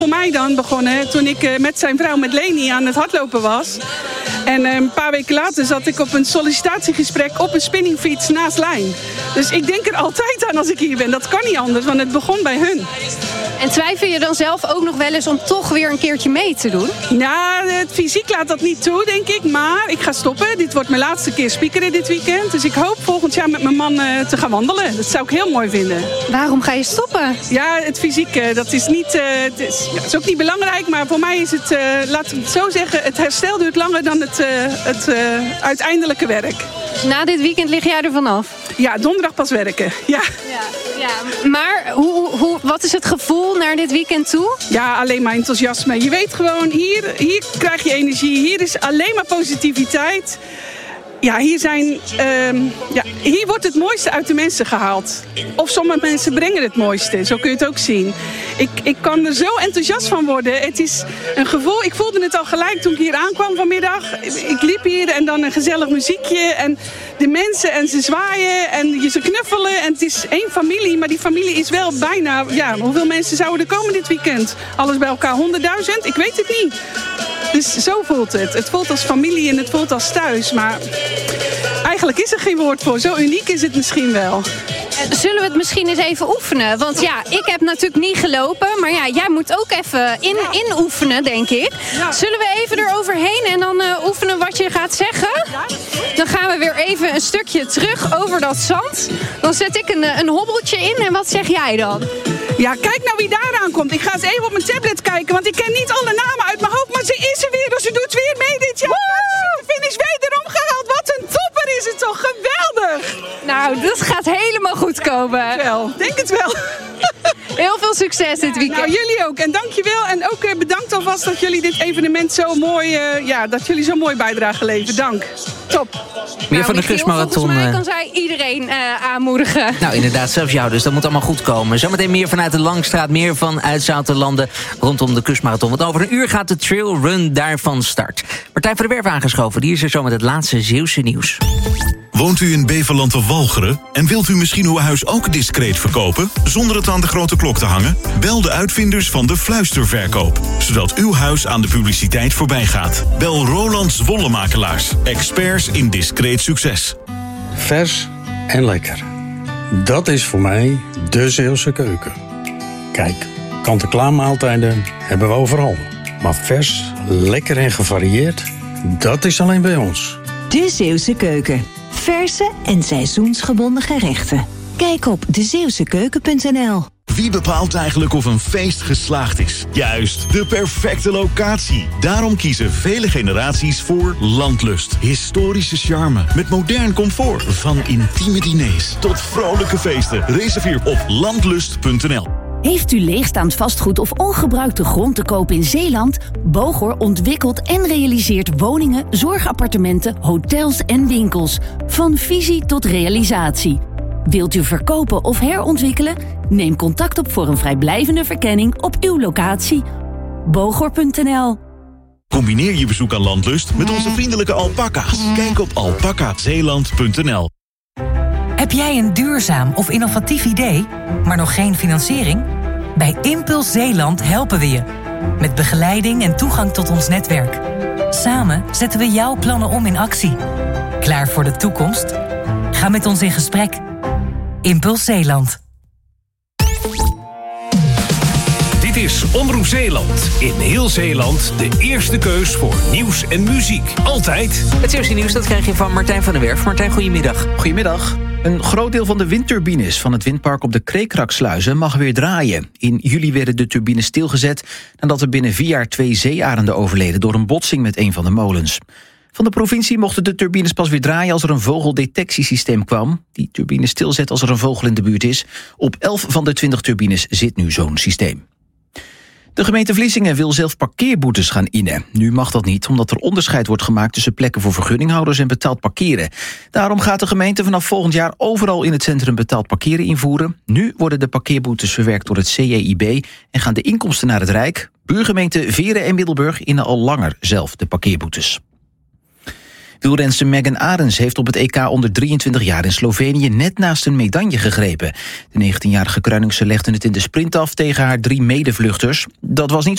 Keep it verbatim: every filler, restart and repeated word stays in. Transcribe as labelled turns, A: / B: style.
A: Voor mij dan begonnen toen ik uh, met zijn vrouw, met Leni, aan het hardlopen was. En uh, een paar weken later zat ik op een sollicitatiegesprek op een spinningfiets naast Lijn. Dus ik denk er altijd aan als ik hier ben. Dat kan niet anders, want het begon bij hun.
B: En twijfel je dan zelf ook nog wel eens om toch weer een keertje mee te doen?
A: Ja, het fysiek laat dat niet toe, denk ik. Maar ik ga stoppen. Dit wordt mijn laatste keer speakeren dit weekend. Dus ik hoop volgend jaar met mijn man uh, te gaan wandelen. Dat zou ik heel mooi vinden.
B: Waarom ga je stoppen?
A: Ja, het fysiek, uh, dat is niet... Uh, het, is, ja, het is ook niet belangrijk, maar voor mij is het, uh, laten we het zo zeggen, het herstel duurt langer dan het, uh, het uh, uiteindelijke werk.
B: Na dit weekend lig jij er vanaf?
A: Ja, donderdag pas werken. Ja.
B: Ja, ja. Maar hoe, hoe, wat is het gevoel naar dit weekend toe?
A: Ja, alleen maar enthousiasme. Je weet gewoon, hier, hier krijg je energie. Hier is alleen maar positiviteit. Ja, hier zijn, uh, ja, hier wordt het mooiste uit de mensen gehaald. Of sommige mensen brengen het mooiste, zo kun je het ook zien. Ik, ik kan er zo enthousiast van worden. Het is een gevoel, ik voelde het al gelijk toen ik hier aankwam vanmiddag. Ik liep hier en dan een gezellig muziekje en de mensen en ze zwaaien en ze knuffelen. En het is één familie, maar die familie is wel bijna, ja, hoeveel mensen zouden er komen dit weekend? Alles bij elkaar, honderdduizend? Ik weet het niet. Dus zo voelt het. Het voelt als familie en het voelt als thuis. Maar eigenlijk is er geen woord voor. Zo uniek is het misschien wel.
B: Zullen we het misschien eens even oefenen? Want ja, ik heb natuurlijk niet gelopen. Maar ja, jij moet ook even in, ja. inoefenen, denk ik. Ja. Zullen we even eroverheen en dan uh, oefenen wat je gaat zeggen? Dan gaan we weer even een stukje terug over dat zand. Dan zet ik een, een hobbeltje in. En wat zeg jij dan?
A: Ja, kijk nou wie daar aankomt. Ik ga eens even op mijn tablet kijken, want ik ken niet alle namen uit mijn hoofd. Maar ze is er weer, dus ze doet weer mee dit jaar. Woe! De finish wederom gehaald. Wat een topper is het toch. Geweldig.
B: Nou, dat gaat helemaal goed komen.
A: Wel, denk het wel.
B: Heel veel succes dit weekend.
A: Nou, jullie ook. En dankjewel. En ook uh, bedankt alvast dat jullie dit evenement zo mooi, uh, ja, dat jullie zo mooi bijdrage leveren. Dank. Top.
C: Meer
B: nou,
C: van de
B: Michiel,
C: kustmarathon.
B: Volgens mij kan zij iedereen uh, aanmoedigen.
C: Nou, inderdaad, zelfs jou. Dus dat moet allemaal goed komen. Zometeen meer vanuit de Langstraat, meer vanuit Zoutelanden rondom de kustmarathon. Want over een uur gaat de trailrun daarvan start. Martijn van der Werf aangeschoven. Die is er zo met het laatste Zeeuwse nieuws.
D: Woont u in Beverland of Walcheren en wilt u misschien uw huis ook discreet verkopen, zonder het aan de grote klok te hangen? Bel de uitvinders van de fluisterverkoop, zodat uw huis aan de publiciteit voorbij gaat. Bel Roland Zwollemakelaars, experts in discreet succes.
E: Vers en lekker. Dat is voor mij de Zeeuwse keuken. Kijk, kant-en-klaar maaltijden hebben we overal. Maar vers, lekker en gevarieerd, dat is alleen bij ons.
F: De Zeeuwse keuken. Verse en seizoensgebonden gerechten. Kijk op de zeeuwse keuken punt n l.
G: Wie bepaalt eigenlijk of een feest geslaagd is? Juist, de perfecte locatie. Daarom kiezen vele generaties voor Landlust. Historische charme met modern comfort. Van intieme diners tot vrolijke feesten. Reserveer op landlust punt n l.
H: Heeft u leegstaand vastgoed of ongebruikte grond te koop in Zeeland? Bogor ontwikkelt en realiseert woningen, zorgappartementen, hotels en winkels. Van visie tot realisatie. Wilt u verkopen of herontwikkelen? Neem contact op voor een vrijblijvende verkenning op uw locatie. bogor punt n l.
G: Combineer je bezoek aan Landlust met onze vriendelijke alpaca's. Kijk op alpaca zeeland punt n l.
I: Heb jij een duurzaam of innovatief idee, maar nog geen financiering? Bij Impuls Zeeland helpen we je. Met begeleiding en toegang tot ons netwerk. Samen zetten we jouw plannen om in actie. Klaar voor de toekomst? Ga met ons in gesprek. Impuls Zeeland.
J: Dit is Omroep Zeeland. In heel Zeeland de eerste keus voor nieuws en muziek. Altijd.
C: Het Zeeuwse nieuws dat krijg je van Martijn van der Werf. Martijn, goedemiddag.
K: Goedemiddag. Een groot deel van de windturbines van het windpark op de Kreekraksluizen mag weer draaien. In juli werden de turbines stilgezet nadat er binnen vier jaar twee zeearenden overleden door een botsing met een van de molens. Van de provincie mochten de turbines pas weer draaien als er een vogeldetectiesysteem kwam. Die turbines stilzet als er een vogel in de buurt is. Op elf van de twintig turbines zit nu zo'n systeem. De gemeente Vlissingen wil zelf parkeerboetes gaan innen. Nu mag dat niet, omdat er onderscheid wordt gemaakt tussen plekken voor vergunninghouders en betaald parkeren. Daarom gaat de gemeente vanaf volgend jaar overal in het centrum betaald parkeren invoeren. Nu worden de parkeerboetes verwerkt door het C J I B en gaan de inkomsten naar het Rijk. Buurgemeenten Veren en Middelburg innen al langer zelf de parkeerboetes. Wielrenster Megan Arens heeft op het E K onder drieëntwintig jaar in Slovenië net naast een medaille gegrepen. De negentienjarige Kruiningse legde het in de sprint af tegen haar drie medevluchters. Dat was niet